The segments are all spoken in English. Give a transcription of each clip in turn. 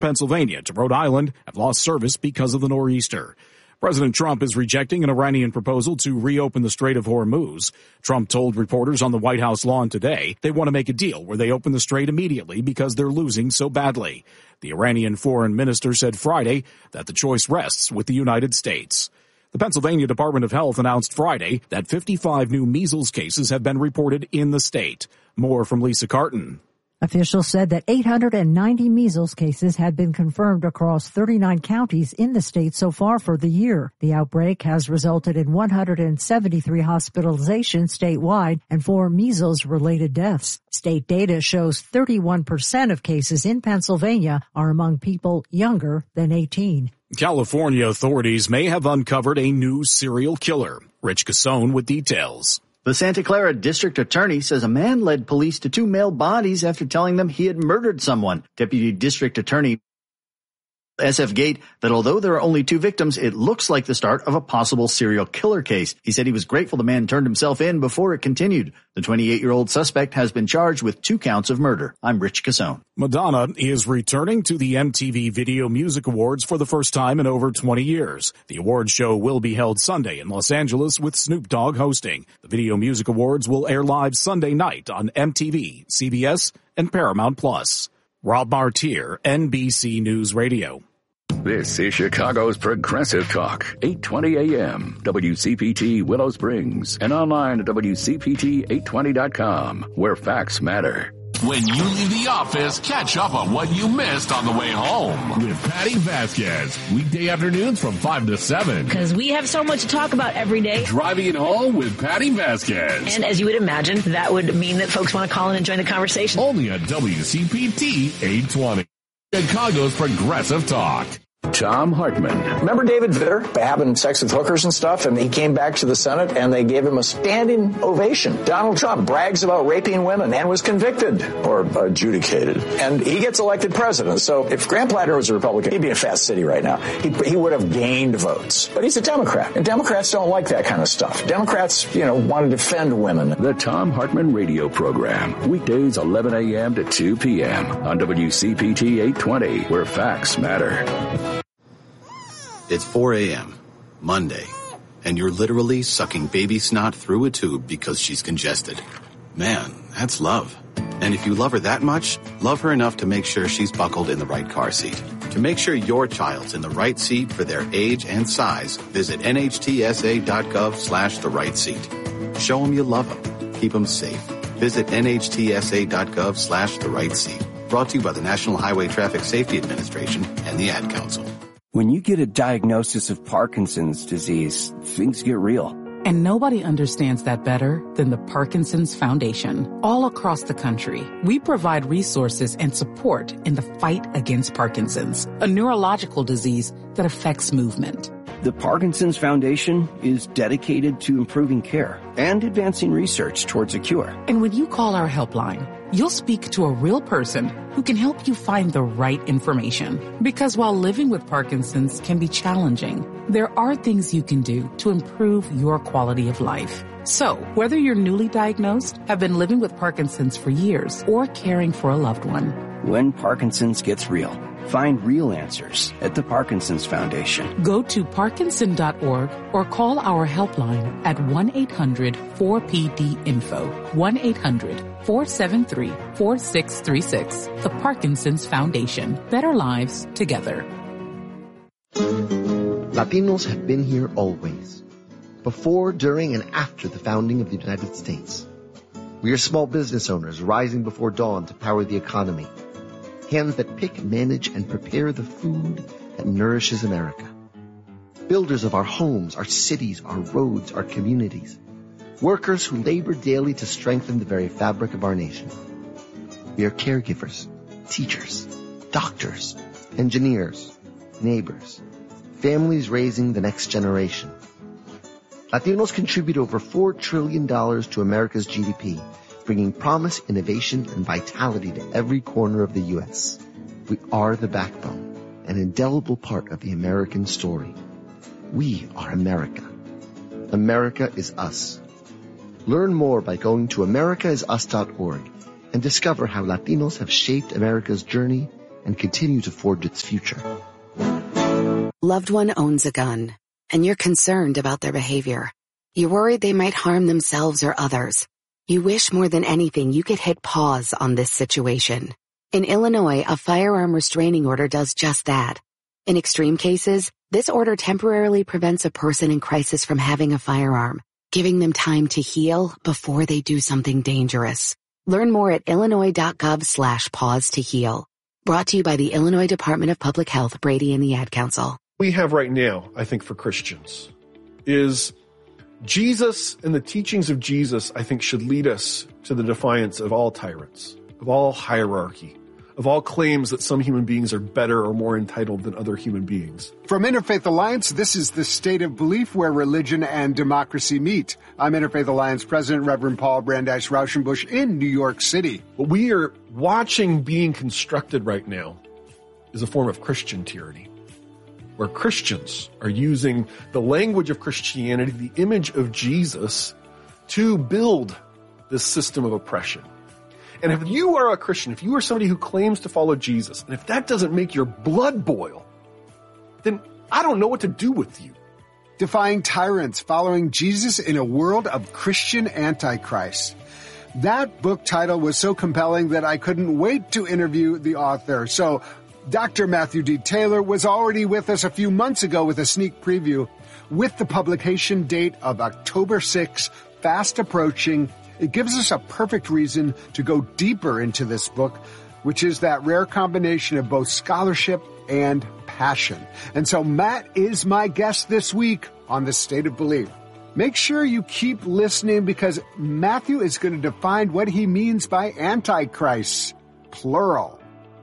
Pennsylvania to Rhode Island have lost service because of the nor'easter. President Trump is rejecting an Iranian proposal to reopen the Strait of Hormuz. Trump told reporters on the White House lawn today they want to make a deal where they open the strait immediately because they're losing so badly. The Iranian foreign minister said Friday that the choice rests with the United States. The Pennsylvania Department of Health announced Friday that 55 new measles cases have been reported in the state. More from Lisa Carton. Officials said that 890 measles cases had been confirmed across 39 counties in the state so far for the year. The outbreak has resulted in 173 hospitalizations statewide and 4 measles-related deaths. State data shows 31% of cases in Pennsylvania are among people younger than 18. California authorities may have uncovered a new serial killer. Rich Cassone with details. The Santa Clara district attorney says a man led police to 2 male bodies after telling them he had murdered someone. Deputy District Attorney SF Gate that although there are only 2 victims, it looks like the start of a possible serial killer case. He said he was grateful the man turned himself in before it continued. The 28-year-old suspect has been charged with 2 counts of murder. I'm Rich Cassone. Madonna is returning to the MTV Video Music Awards for the first time in over 20 years. The awards show will be held Sunday in Los Angeles with Snoop Dogg hosting. The Video Music Awards will air live Sunday night on MTV, CBS, and Paramount+. Rob Martier, NBC News Radio. This is Chicago's Progressive Talk, 820 AM, WCPT Willow Springs, and online at WCPT820.com, where facts matter. When you leave the office, catch up on what you missed on the way home. With Patty Vasquez, weekday afternoons from 5 to 7. Because we have so much to talk about every day. Driving it home with Patty Vasquez. And as you would imagine, that would mean that folks want to call in and join the conversation. Only on WCPT 820. Chicago's Progressive Talk. Tom Hartman. Remember David Vitter having sex with hookers and stuff, and he came back to the Senate and they gave him a standing ovation. Donald Trump brags about raping women and was convicted or adjudicated, and he gets elected president. So if Grant Platter was a Republican, he'd be in Fast City right now. He would have gained votes, but he's a Democrat, and Democrats don't like that kind of stuff. Democrats, want to defend women. The Tom Hartman radio program, weekdays 11 a.m. to 2 p.m. on WCPT 820, where facts matter. It's 4 a.m., Monday, and you're literally sucking baby snot through a tube because she's congested. Man, that's love. And if you love her that much, love her enough to make sure she's buckled in the right car seat. To make sure your child's in the right seat for their age and size, visit nhtsa.gov/the right seat. Show them you love them. Keep them safe. Visit nhtsa.gov/the right seat. Brought to you by the National Highway Traffic Safety Administration and the Ad Council. When you get a diagnosis of Parkinson's disease, things get real. And nobody understands that better than the Parkinson's Foundation. All across the country, we provide resources and support in the fight against Parkinson's, a neurological disease that affects movement. The Parkinson's Foundation is dedicated to improving care and advancing research towards a cure. And when you call our helpline, you'll speak to a real person who can help you find the right information. Because while living with Parkinson's can be challenging, there are things you can do to improve your quality of life. So, whether you're newly diagnosed, have been living with Parkinson's for years, or caring for a loved one, when Parkinson's gets real, find real answers at the Parkinson's Foundation. Go to parkinson.org or call our helpline at 1-800-4PD-INFO, 1-800-473-4636. The Parkinson's Foundation. Better lives together. Latinos have been here always. Before, during, and after the founding of the United States. We are small business owners rising before dawn to power the economy. Hands that pick, manage, and prepare the food that nourishes America. Builders of our homes, our cities, our roads, our communities. Workers who labor daily to strengthen the very fabric of our nation. We are caregivers, teachers, doctors, engineers, neighbors, families raising the next generation. Latinos contribute over $4 trillion to America's GDP, bringing promise, innovation, and vitality to every corner of the U.S. We are the backbone, an indelible part of the American story. We are America. America is us. Learn more by going to americaisus.org and discover how Latinos have shaped America's journey and continue to forge its future. Loved one owns a gun, and you're concerned about their behavior. You're worried they might harm themselves or others. You wish more than anything you could hit pause on this situation. In Illinois, a firearm restraining order does just that. In extreme cases, this order temporarily prevents a person in crisis from having a firearm, giving them time to heal before they do something dangerous. Learn more at illinois.gov/pause to heal. Brought to you by the Illinois Department of Public Health, Brady and the Ad Council. We have right now, I think, for Christians, is Jesus and the teachings of Jesus, I think, should lead us to the defiance of all tyrants, of all hierarchy, of all claims that some human beings are better or more entitled than other human beings. From Interfaith Alliance, this is the State of Belief, where religion and democracy meet. I'm Interfaith Alliance President Reverend Paul Brandeis Rauschenbusch in New York City. What we are watching being constructed right now is a form of Christian tyranny, where Christians are using the language of Christianity, the image of Jesus, to build this system of oppression. And if you are a Christian, if you are somebody who claims to follow Jesus, and if that doesn't make your blood boil, then I don't know what to do with you. Defying Tyrants, Following Jesus in a World of Christian Antichrist. That book title was so compelling that I couldn't wait to interview the author. So Dr. Matthew D. Taylor was already with us a few months ago with a sneak preview. With the publication date of October 6th fast approaching, it gives us a perfect reason to go deeper into this book, which is that rare combination of both scholarship and passion. And so Matt is my guest this week on The State of Belief. Make sure you keep listening, because Matthew is going to define what he means by Antichrist, plural.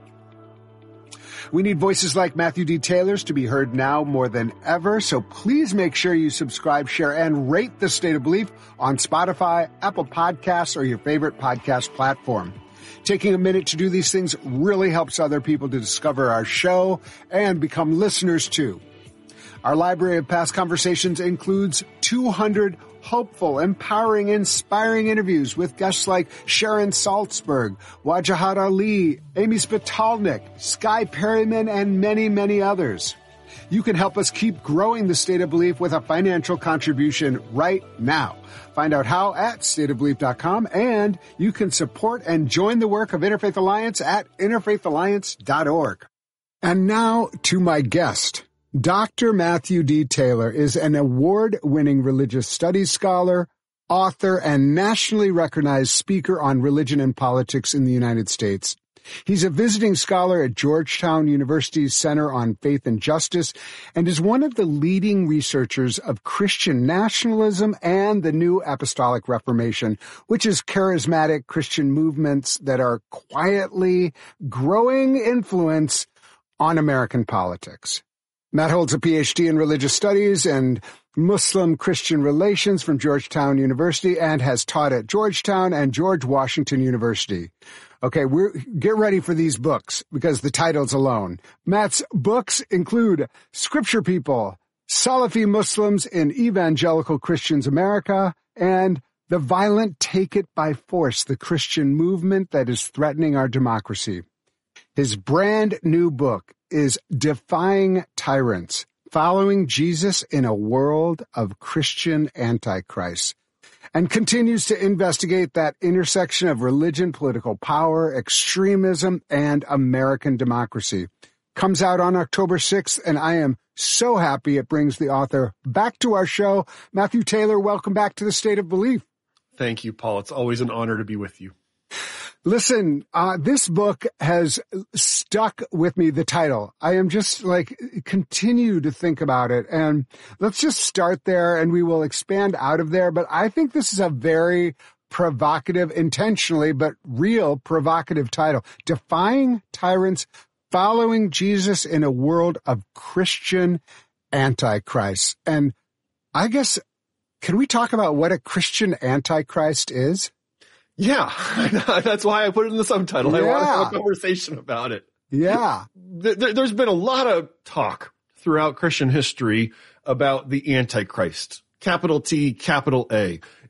We need voices like Matthew D. Taylor's to be heard now more than ever, so please make sure you subscribe, share, and rate The State of Belief on Spotify, Apple Podcasts, or your favorite podcast platform. Taking a minute to do these things really helps other people to discover our show and become listeners too. Our library of past conversations includes 200 hopeful, empowering, inspiring interviews with guests like Sharon Salzberg, Wajahat Ali, Amy Spitalnik, Skye Perryman, and many, many others. You can help us keep growing The State of Belief with a financial contribution right now. Find out how at stateofbelief.com, and you can support and join the work of Interfaith Alliance at interfaithalliance.org. And now to my guest. Dr. Matthew D. Taylor is an award-winning religious studies scholar, author, and nationally recognized speaker on religion and politics in the United States. He's a visiting scholar at Georgetown University's Center on Faith and Justice and is one of the leading researchers of Christian nationalism and the New Apostolic Reformation, which is charismatic Christian movements that are quietly growing influence on American politics. Matt holds a PhD in religious studies and Muslim-Christian relations from Georgetown University and has taught at Georgetown and George Washington University. Okay, get ready for these books, because the titles alone. Matt's books include Scripture People, Salafi Muslims in Evangelical Christians America, and The Violent Take It by Force, the Christian movement that is threatening our democracy. His brand new book is Defying Tyrants, Following Jesus in a World of Christian Antichrist, and continues to investigate that intersection of religion, political power, extremism, and American democracy. Comes out on October 6th, and I am so happy it brings the author back to our show. Matthew Taylor, welcome back to The State of Belief. Thank you, Paul. It's always an honor to be with you. Listen, this book has stuck with me, the title. I am just continue to think about it. And let's just start there and we will expand out of there. But I think this is a very provocative, intentionally, but real provocative title. Defying Tyrants, Following Jesus in a World of Christian Antichrist. And I guess, can we talk about what a Christian Antichrist is? Yeah, that's why I put it in the subtitle. Yeah. I want to have a conversation about it. Yeah. There's been a lot of talk throughout Christian history about the Antichrist, capital T, capital A.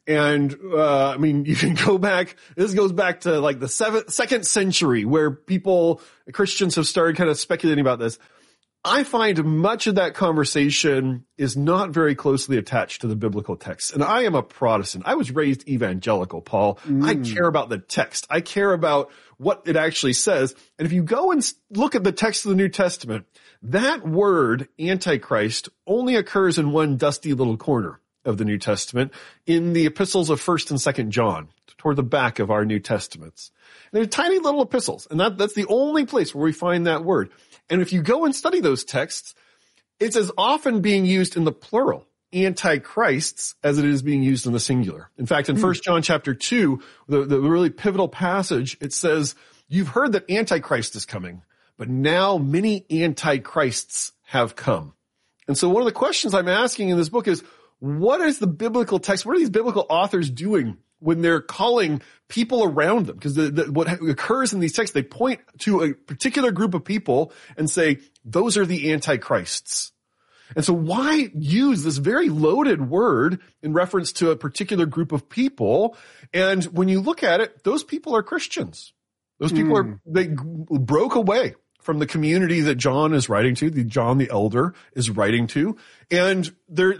And, you can go back, this goes back to like the 2nd century where Christians have started kind of speculating about this. I find much of that conversation is not very closely attached to the biblical text. And I am a Protestant. I was raised evangelical, Paul. I care about the text. I care about what it actually says. And if you go and look at the text of the New Testament, that word Antichrist only occurs in one dusty little corner of the New Testament in the epistles of 1st and 2nd John, toward the back of our New Testaments. And they're tiny little epistles, and that's the only place where we find that word. And if you go and study those texts, it's as often being used in the plural, antichrists, as it is being used in the singular. In fact, in 1 John chapter 2, the really pivotal passage, it says, "You've heard that Antichrist is coming, but now many antichrists have come." And so one of the questions I'm asking in this book is, what is the biblical text? What are these biblical authors doing when they're calling people around them? Because what occurs in these texts, they point to a particular group of people and say, those are the antichrists. And so why use this very loaded word in reference to a particular group of people? And when you look at it, those people are Christians. Those people they broke away from the community that John is writing to, John the Elder is writing to. And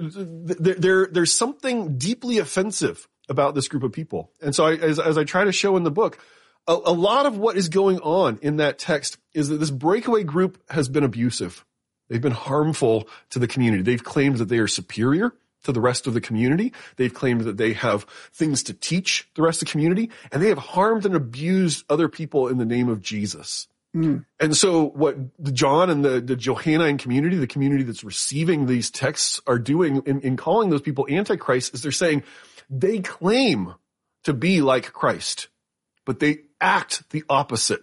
there's something deeply offensive about this group of people. And so as I try to show in the book, a lot of what is going on in that text is that this breakaway group has been abusive. They've been harmful to the community. They've claimed that they are superior to the rest of the community. They've claimed that they have things to teach the rest of the community, and they have harmed and abused other people in the name of Jesus. And so what John and the Johannine community, the community that's receiving these texts, are doing in calling those people antichrists is they're saying they claim to be like Christ, but they act the opposite.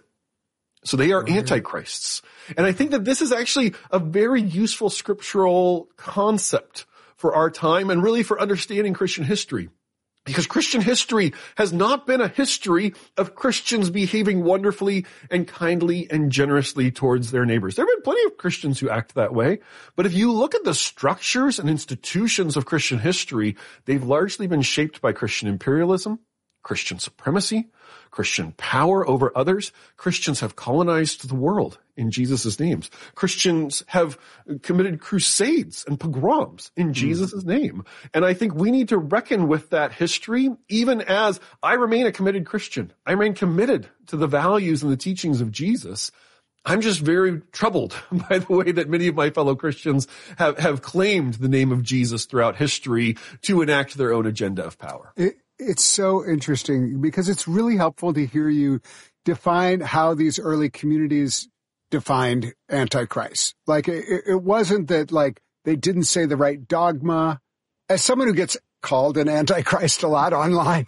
So they are antichrists. And I think that this is actually a very useful scriptural concept for our time and really for understanding Christian history. Because Christian history has not been a history of Christians behaving wonderfully and kindly and generously towards their neighbors. There have been plenty of Christians who act that way. But if you look at the structures and institutions of Christian history, they've largely been shaped by Christian imperialism, Christian supremacy, Christian power over others. Christians have colonized the world in Jesus' names. Christians have committed crusades and pogroms in Jesus' name. And I think we need to reckon with that history, even as I remain a committed Christian. I remain committed to the values and the teachings of Jesus. I'm just very troubled by the way that many of my fellow Christians have claimed the name of Jesus throughout history to enact their own agenda of power. It's so interesting because it's really helpful to hear you define how these early communities defined Antichrist. Like, it wasn't that, like, they didn't say the right dogma. As someone who gets called an Antichrist a lot online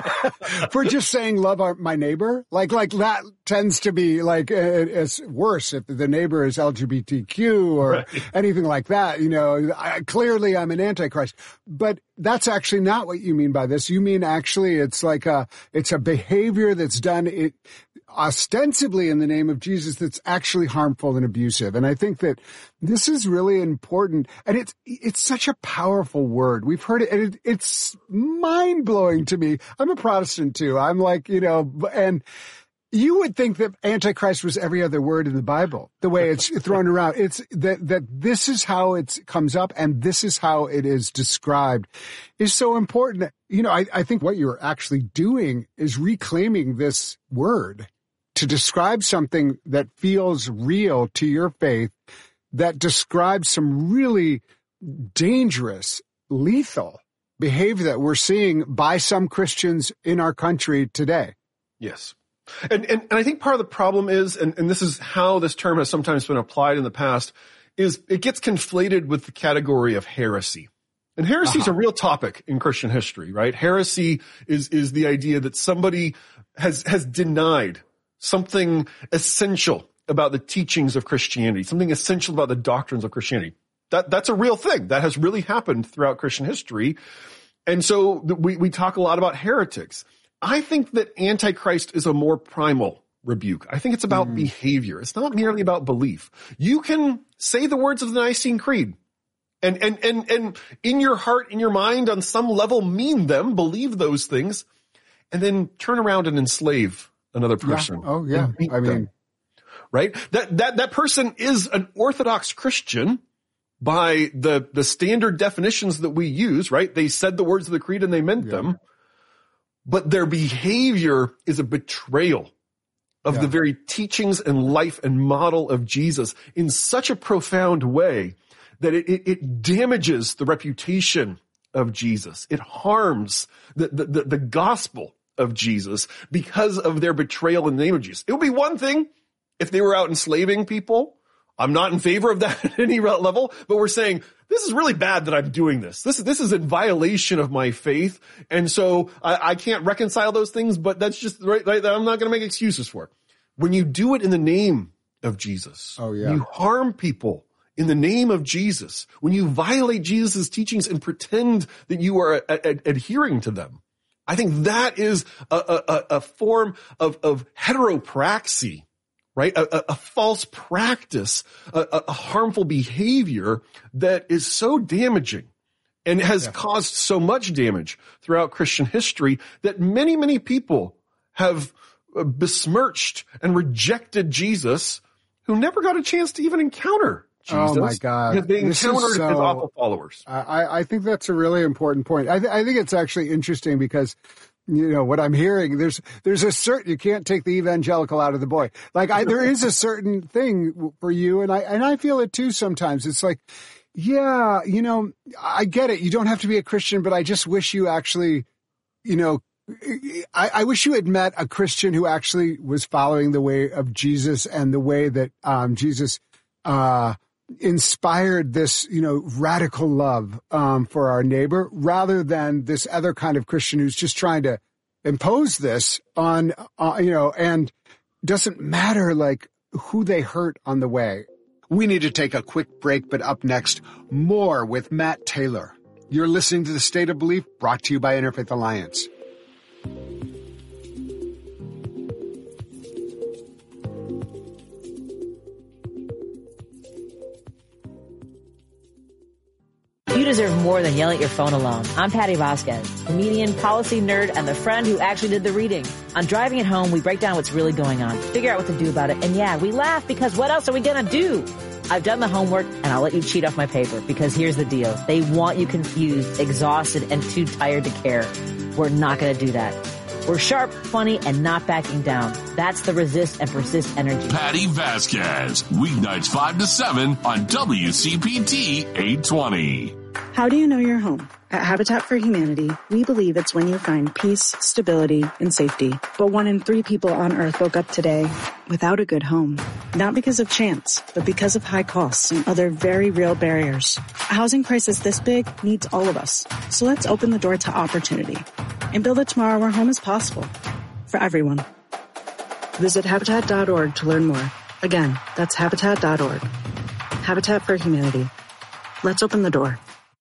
for just saying love my neighbor, like that tends to be like it's worse if the neighbor is LGBTQ or anything like that. You know, clearly I'm an Antichrist, but that's actually not what you mean by this. You mean actually it's like it's a behavior that's done ostensibly in the name of Jesus that's actually harmful and abusive. And I think that this is really important. And it's such a powerful word. We've heard it, and it's mind-blowing to me. I'm a Protestant too. I'm like, and you would think that Antichrist was every other word in the Bible, the way it's thrown around. It's that this is how it comes up and this is how it is described is so important. I think what you're actually doing is reclaiming this word to describe something that feels real to your faith, that describes some really dangerous, lethal behavior that we're seeing by some Christians in our country today. Yes. And I think part of the problem is, and this is how this term has sometimes been applied in the past, is it gets conflated with the category of heresy. And heresy is a real topic in Christian history, right? Heresy is the idea that somebody has denied something essential about the teachings of Christianity, something essential about the doctrines of Christianity. That's a real thing. That has really happened throughout Christian history. And so we talk a lot about heretics. I think that Antichrist is a more primal rebuke. I think it's about behavior. It's not merely about belief. You can say the words of the Nicene Creed and in your heart, in your mind, on some level, mean them, believe those things, and then turn around and enslave another person. Yeah. Oh, yeah. I mean, right? That person is an Orthodox Christian by the standard definitions that we use, right? They said the words of the creed and they meant them, but their behavior is a betrayal of the very teachings and life and model of Jesus in such a profound way that it damages the reputation of Jesus. It harms the gospel of Jesus because of their betrayal in the name of Jesus. It would be one thing if they were out enslaving people. I'm not in favor of that at any level, but we're saying this is really bad that I'm doing this. This is in violation of my faith. And so I can't reconcile those things, but that's just right. I'm not going to make excuses for it. When you do it in the name of Jesus, you harm people in the name of Jesus. When you violate Jesus' teachings and pretend that you are adhering to them, I think that is a form of heteropraxy, right? A false practice, a harmful behavior that is so damaging and has caused so much damage throughout Christian history that many, many people have besmirched and rejected Jesus who never got a chance to even encounter Jesus. Oh my God. They encountered his awful followers. I think that's a really important point. I think it's actually interesting because, you know, what I'm hearing, there's a certain, you can't take the evangelical out of the boy. Like there is a certain thing for you. And I feel it too sometimes. It's like, yeah, you know, I get it. You don't have to be a Christian, but I just wish you actually, you know, I wish you had met a Christian who actually was following the way of Jesus and the way that Jesus inspired this, you know, radical love for our neighbor, rather than this other kind of Christian who's just trying to impose this on, you know, and doesn't matter like who they hurt on the way. We need to take a quick break, but up next, more with Matt Taylor. You're listening to The State of Belief, brought to you by Interfaith Alliance. You deserve more than yelling at your phone alone. I'm Patty Vasquez, comedian, policy nerd, and the friend who actually did the reading. On Driving It Home, we break down what's really going on, figure out what to do about it, and yeah, we laugh because what else are we gonna do? I've done the homework, and I'll let you cheat off my paper, because here's the deal. They want you confused, exhausted, and too tired to care. We're not gonna do that. We're sharp, funny, and not backing down. That's the resist and persist energy. Patty Vasquez, weeknights 5 to 7 on WCPT 820. How do you know you're home? At Habitat for Humanity, we believe it's when you find peace, stability, and safety. But 1 in 3 people on Earth woke up today without a good home. Not because of chance, but because of high costs and other very real barriers. A housing crisis this big needs all of us. So let's open the door to opportunity and build a tomorrow where home is possible for everyone. Visit Habitat.org to learn more. Again, that's Habitat.org. Habitat for Humanity. Let's open the door.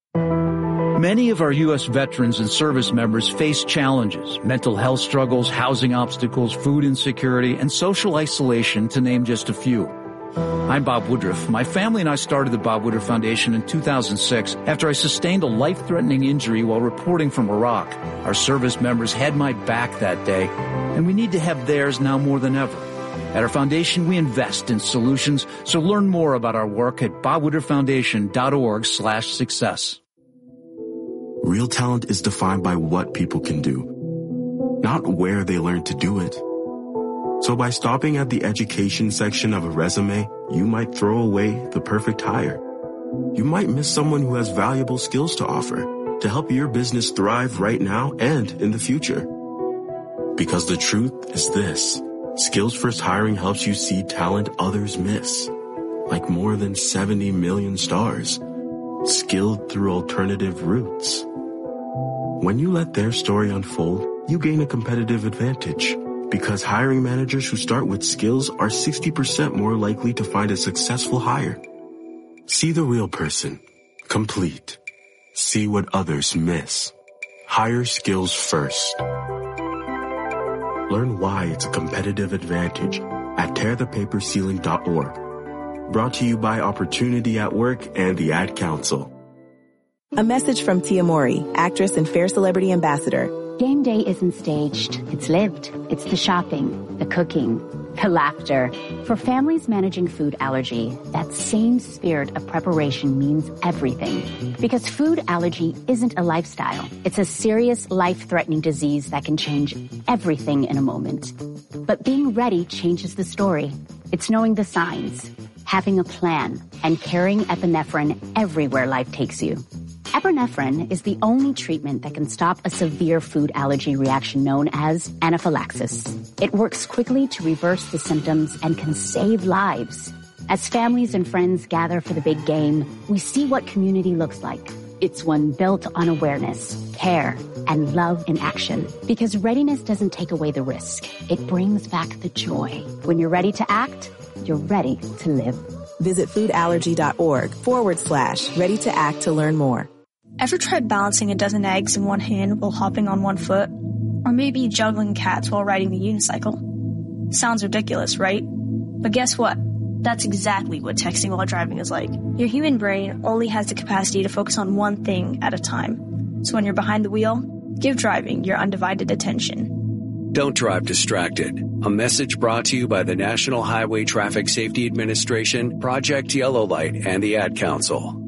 Many of our U.S. veterans and service members face challenges, mental health struggles, housing obstacles, food insecurity, and social isolation, to name just a few. I'm Bob Woodruff. My family and I started the Bob Woodruff Foundation in 2006 after I sustained a life-threatening injury while reporting from Iraq. Our service members had my back that day, and we need to have theirs now more than ever. At our foundation, we invest in solutions, so learn more about our work at bobwoodrufffoundation.org/success. Real talent is defined by what people can do, not where they learn to do it. So by stopping at the education section of a resume, you might throw away the perfect hire. You might miss someone who has valuable skills to offer to help your business thrive right now and in the future. Because the truth is this: Skills First Hiring helps you see talent others miss, like more than 70 million stars, skilled through alternative routes. When you let their story unfold, you gain a competitive advantage, because hiring managers who start with skills are 60% more likely to find a successful hire. See the real person. Complete. See what others miss. Hire skills first. Learn why it's a competitive advantage at tearthepaperceiling.org. Brought to you by Opportunity at Work and the Ad Council. A message from Tia Mori, actress and Fair Celebrity Ambassador. Game day isn't staged. It's lived. It's the shopping, the cooking, the laughter. For families managing food allergy, that same spirit of preparation means everything. Because food allergy isn't a lifestyle. It's a serious, life-threatening disease that can change everything in a moment. But being ready changes the story. It's knowing the signs, having a plan, and carrying epinephrine everywhere life takes you. Epinephrine is the only treatment that can stop a severe food allergy reaction known as anaphylaxis. It works quickly to reverse the symptoms and can save lives. As families and friends gather for the big game, we see what community looks like. It's one built on awareness, care, and love in action. Because readiness doesn't take away the risk. It brings back the joy. When you're ready to act, you're ready to live. Visit foodallergy.org/ready to act to learn more. Ever tried balancing a dozen eggs in one hand while hopping on one foot? Or maybe juggling cats while riding the unicycle? Sounds ridiculous, right? But guess what? That's exactly what texting while driving is like. Your human brain only has the capacity to focus on one thing at a time. So when you're behind the wheel, give driving your undivided attention. Don't drive distracted. A message brought to you by the National Highway Traffic Safety Administration, Project Yellow Light, and the Ad Council.